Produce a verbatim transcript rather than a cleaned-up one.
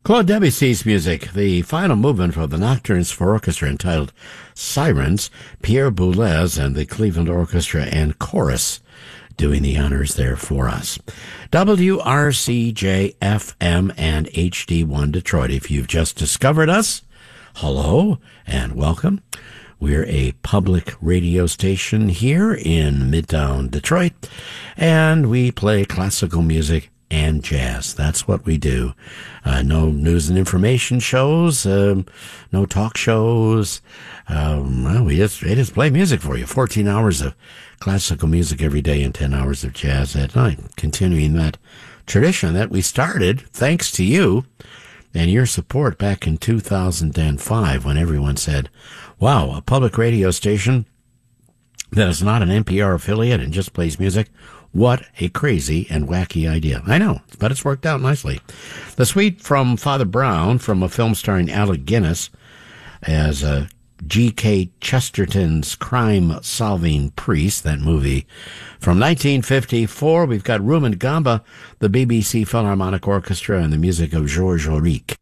Claude Debussy's music, the final movement for the Nocturnes for Orchestra entitled Sirens, Pierre Boulez and the Cleveland Orchestra and Chorus doing the honors there for us. W R C J F M and H D one Detroit. If you've just discovered us, hello and welcome. We're a public radio station here in Midtown Detroit, and we play classical music and jazz. That's what we do. Uh, no news and information shows, um, no talk shows. Um, well, we just, we just play music for you. fourteen hours of classical music every day and ten hours of jazz at night. Continuing that tradition that we started thanks to you and your support back in two thousand five when everyone said, wow, a public radio station that is not an N P R affiliate and just plays music. What a crazy and wacky idea. I know, but it's worked out nicely. The suite from Father Brown from a film starring Alec Guinness as a G K Chesterton's crime-solving priest, that movie from nineteen fifty-four. We've got Roumen Gamba, the B B C Philharmonic Orchestra, and the music of Georges Auric.